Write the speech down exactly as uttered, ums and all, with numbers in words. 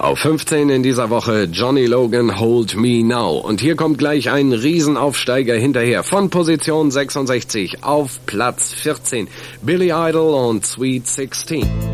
Auf fünfzehn in dieser Woche Johnny Logan, Hold Me Now. Und hier kommt gleich ein Riesenaufsteiger hinterher. Von Position sechsundsechzig auf Platz vierzehn. Billy Idol und Sweet sixteen.